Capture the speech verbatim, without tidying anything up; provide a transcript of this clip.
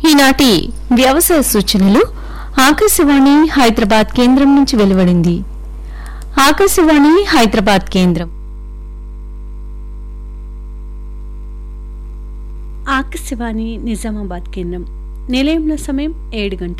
ఈనాటి వ్యవసాయ సూచనలు ఆకాశవాణి హైదరాబాద్ కేంద్రం నుంచి వెలువడింది. ఆకాశవాణి హైదరాబాద్ కేంద్రం. ఆకాశవాణి నిజామాబాద్ కేంద్రం. నిలయంలో సమయం ఏడు గంటలు.